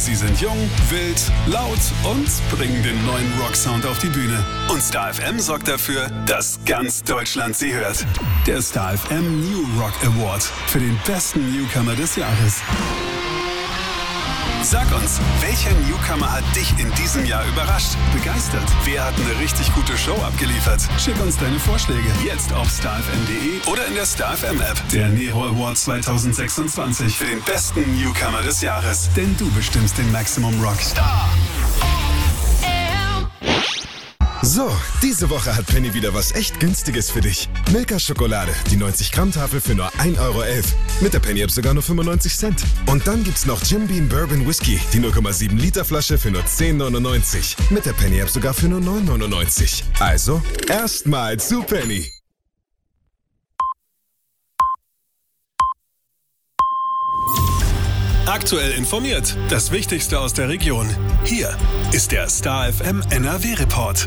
Sie sind jung, wild, laut und bringen den neuen Rocksound auf die Bühne. Und Star FM sorgt dafür, dass ganz Deutschland sie hört. Der Star FM New Rock Award für den besten Newcomer des Jahres. Sag uns, welcher Newcomer hat dich in diesem Jahr überrascht, begeistert? Wer hat eine richtig gute Show abgeliefert? Schick uns deine Vorschläge jetzt auf starfm.de oder in der Star FM App. Der Nero Award 2026 für den besten Newcomer des Jahres. Denn du bestimmst den Maximum Rock. Star. So, diese Woche hat Penny wieder was echt Günstiges für dich. Milka-Schokolade, die 90-Gramm-Tafel für nur 1,11 €. Mit der Penny-App sogar nur 95 Cent. Und dann gibt's noch Jim Beam Bourbon Whisky, die 0,7 Liter Flasche für nur 10,99. Mit der Penny-App sogar für nur 9,99. Also, erstmal zu Penny. Aktuell informiert. Das Wichtigste aus der Region. Hier ist der Star FM NRW Report.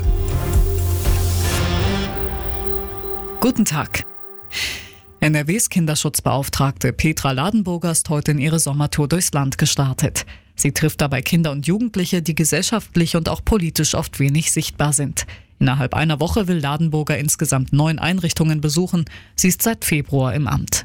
Guten Tag. NRWs Kinderschutzbeauftragte Petra Ladenburger ist heute in ihre Sommertour durchs Land gestartet. Sie trifft dabei Kinder und Jugendliche, die gesellschaftlich und auch politisch oft wenig sichtbar sind. Innerhalb einer Woche will Ladenburger insgesamt 9 Einrichtungen besuchen. Sie ist seit Februar im Amt.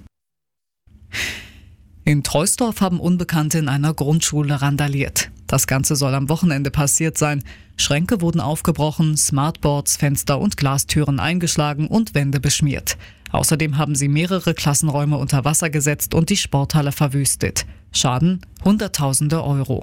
In Troisdorf haben Unbekannte in einer Grundschule randaliert. Das Ganze soll am Wochenende passiert sein. Schränke wurden aufgebrochen, Smartboards, Fenster und Glastüren eingeschlagen und Wände beschmiert. Außerdem haben sie mehrere Klassenräume unter Wasser gesetzt und die Sporthalle verwüstet. Schaden: Hunderttausende Euro.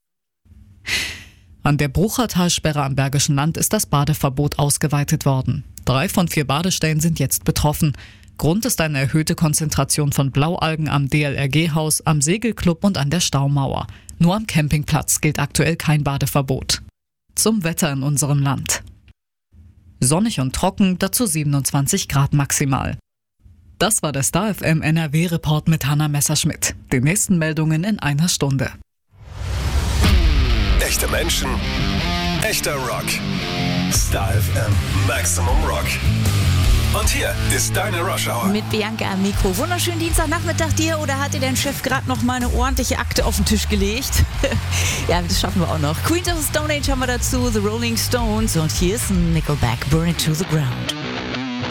An der Bruchertalsperre am Bergischen Land ist das Badeverbot ausgeweitet worden. 3 von 4 Badestellen sind jetzt betroffen. Grund ist eine erhöhte Konzentration von Blaualgen am DLRG-Haus, am Segelclub und an der Staumauer. Nur am Campingplatz gilt aktuell kein Badeverbot. Zum Wetter in unserem Land. Sonnig und trocken, dazu 27 Grad maximal. Das war der Star FM NRW-Report mit Hanna Messerschmidt. Die nächsten Meldungen in einer Stunde. Echte Menschen, echter Rock. Star FM Maximum Rock. Und hier ist deine Rush Hour. Mit Bianca am Mikro. Wunderschönen Dienstagnachmittag dir, oder hat dir dein Chef gerade noch mal eine ordentliche Akte auf den Tisch gelegt? Ja, das schaffen wir auch noch. Queens of the Stone Age haben wir dazu, The Rolling Stones, und hier ist Nickelback, Burn It to the Ground.